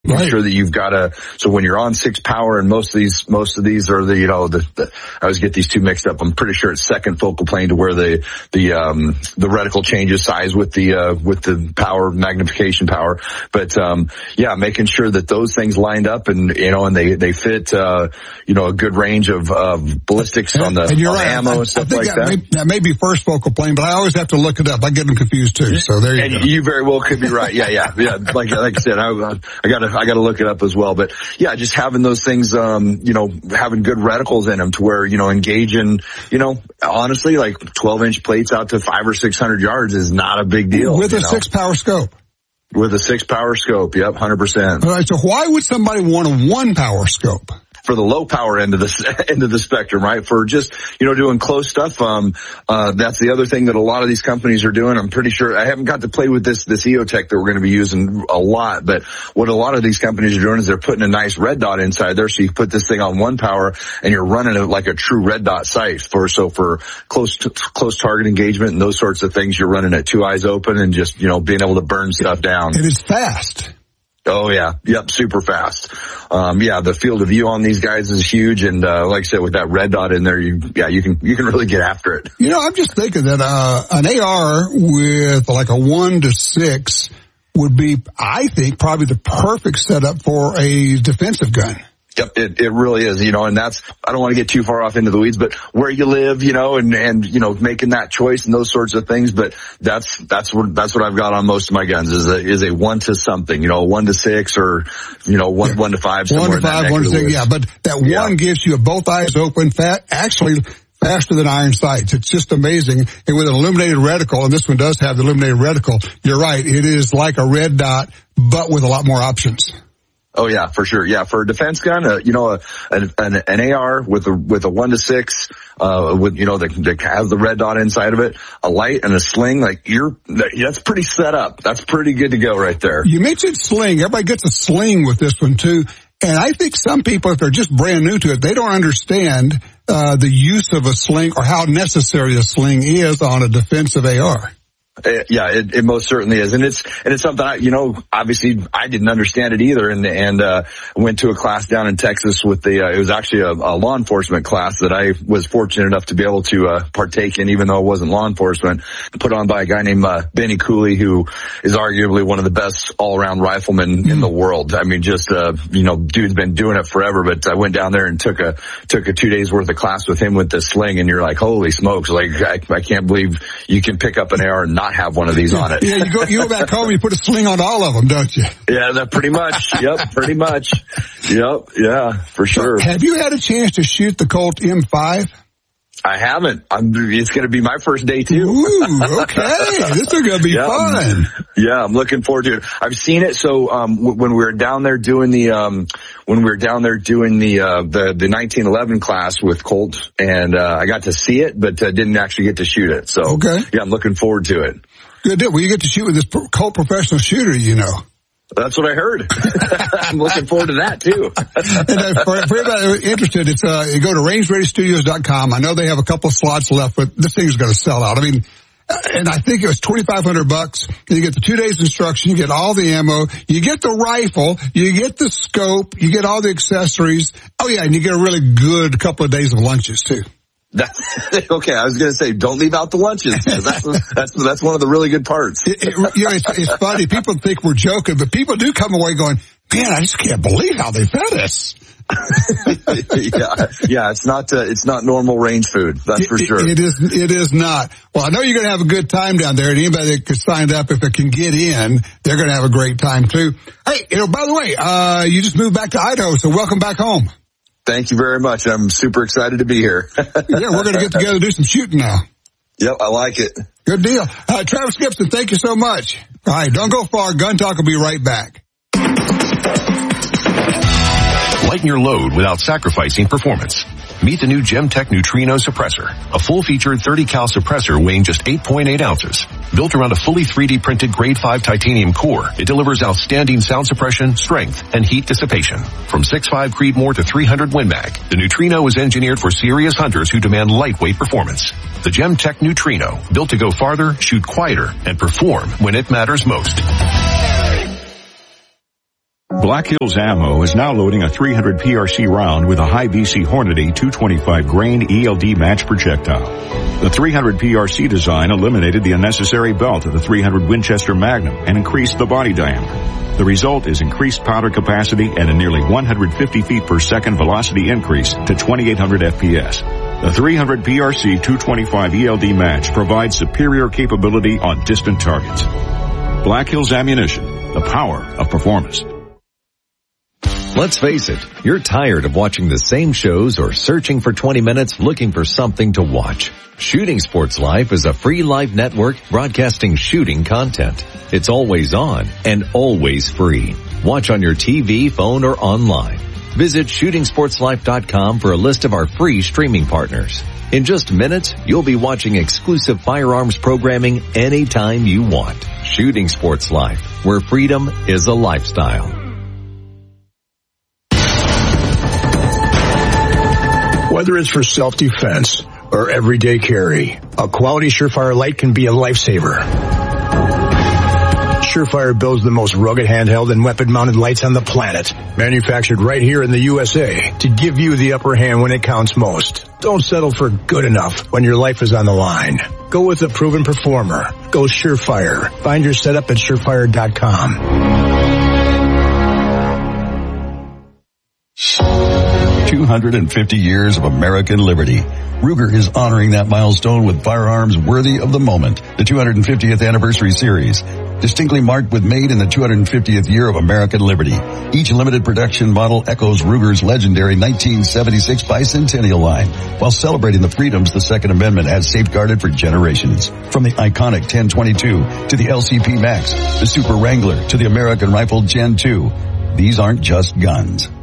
Make sure that you've got so when you're on 6 power, and most of these are I always get these two mixed up. I'm pretty sure it's second focal plane to where the reticle changes size with the power, magnification power. But, making sure that those things lined up and they fit, a good range of ballistics on the ammo and stuff like that. That may be first focal plane, but I always have to look it up. I get them confused too. So there you go. You very well could be right. Yeah. Like I said, I gotta look it up as well. But yeah, just having those things, having good reticles in them to where, engaging, honestly, like 12-inch plates out to 500 or 600 yards is not a big deal. With a 6 power scope. With a 6 power scope. Yep. 100%. All right. So why would somebody want a 1 power scope? For the low power end of the spectrum, right? For just, doing close stuff. That's the other thing that a lot of these companies are doing. I'm pretty sure I haven't got to play with this EOTech that we're going to be using a lot, but what a lot of these companies are doing is they're putting a nice red dot inside there. So you put this thing on 1 power and you're running it like a true red dot sight for close target engagement and those sorts of things. You're running it 2 eyes open and just, being able to burn stuff down. And it's fast. Oh yeah. Yep. Super fast. The field of view on these guys is huge. And, like I said, with that red dot in there, you can really get after it. I'm just thinking that, an AR with like a 1 to 6 would be, I think, probably the perfect setup for a defensive gun. Yep, it really is, and that's, I don't want to get too far off into the weeds, but where you live, and making that choice and those sorts of things, but that's what I've got on most of my guns is a 1 to something, 1 to 6 or, 1 to 5. 1 to 5, 1 to 6, yeah, but that 1 gives you both eyes open, actually faster than iron sights. It's just amazing. And with an illuminated reticle, and this one does have the illuminated reticle, you're right, it is like a red dot, but with a lot more options. Oh yeah, for sure. Yeah, for a defense gun, an AR with a 1 to 6, that has the red dot inside of it, a light and a sling, that's pretty set up. That's pretty good to go right there. You mentioned sling. Everybody gets a sling with this one too. And I think some people, if they're just brand new to it, they don't understand, the use of a sling or how necessary a sling is on a defensive AR. Yeah, it most certainly is. And it's something obviously I didn't understand it either. And went to a class down in Texas with it was actually a law enforcement class that I was fortunate enough to be able to, partake in, even though it wasn't law enforcement, put on by a guy named, Benny Cooley, who is arguably one of the best all-around riflemen in the world. I mean, just, dude's been doing it forever, but I went down there and took a 2 days worth of class with him with the sling, and you're like, holy smokes, I can't believe you can pick up an AR and not have one of these on it. Yeah, you go back home, you put a sling on all of them, don't you? Yeah, pretty much. Yep, pretty much. Yep, yeah, for sure. Have you had a chance to shoot the Colt M5? I haven't. It's going to be my first day too. Ooh, okay. This is going to be fun. Yeah, I'm looking forward to it. I've seen it. So, when we were down there doing the 1911 class with Colt, and, I got to see it, but didn't actually get to shoot it. So, okay. Yeah, I'm looking forward to it. Good deal. Well, you get to shoot with this Colt professional shooter, That's what I heard. I'm looking forward to that too. And for everybody interested, it's you go to rangereadystudios.com. I know they have a couple of slots left, but this thing's going to sell out. I mean, and I think it was $2,500. You get the 2 days instruction, you get all the ammo, you get the rifle, you get the scope, you get all the accessories. Oh yeah, and you get a really good couple of days of lunches too. Okay, I was going to say, don't leave out the lunches. That's one of the really good parts. It's funny. People think we're joking, but people do come away going, man, I just can't believe how they fed us. Yeah, it's not normal range food. That's for sure. It is not. Well, I know you're going to have a good time down there, and anybody that could sign up, if it can get in, they're going to have a great time too. Hey, by the way, you just moved back to Idaho, so welcome back home. Thank you very much. I'm super excited to be here. Yeah, we're going to get together and do some shooting now. Yep, I like it. Good deal. Travis Gibson, thank you so much. All right, don't go far. Gun Talk will be right back. Lighten your load without sacrificing performance. Meet the new Gemtech Neutrino Suppressor, a full-featured 30-cal suppressor weighing just 8.8 ounces. Built around a fully 3D printed grade 5 titanium core, it delivers outstanding sound suppression, strength, and heat dissipation. From 6.5 Creedmoor to 300 Win Mag, the Neutrino is engineered for serious hunters who demand lightweight performance. The Gemtech Neutrino, built to go farther, shoot quieter, and perform when it matters most. Black Hills Ammo is now loading a 300 PRC round with a high BC Hornady 225 grain ELD match projectile. The 300 PRC design eliminated the unnecessary belt of the 300 Winchester Magnum and increased the body diameter. The result is increased powder capacity and a nearly 150 feet per second velocity increase to 2800 FPS. The 300 PRC 225 ELD match provides superior capability on distant targets. Black Hills Ammunition, the power of performance. Let's face it, you're tired of watching the same shows or searching for 20 minutes looking for something to watch. Shooting Sports Life is a free live network broadcasting shooting content. It's always on and always free. Watch on your TV, phone, or online. Visit shootingsportslife.com for a list of our free streaming partners. In just minutes, you'll be watching exclusive firearms programming anytime you want. Shooting Sports Life, where freedom is a lifestyle. Whether it's for self-defense or everyday carry, a quality Surefire light can be a lifesaver. Surefire builds the most rugged handheld and weapon-mounted lights on the planet, manufactured right here in the USA to give you the upper hand when it counts most. Don't settle for good enough when your life is on the line. Go with a proven performer. Go Surefire. Find your setup at surefire.com. 250 years of American liberty. Ruger is honoring that milestone with firearms worthy of the moment. The 250th Anniversary Series, distinctly marked with made in the 250th year of American liberty. Each limited production model echoes Ruger's legendary 1976 bicentennial line, while celebrating the freedoms the Second Amendment has safeguarded for generations. From the iconic 1022 to the LCP Max, the Super Wrangler to the American Rifle Gen 2. These aren't just guns.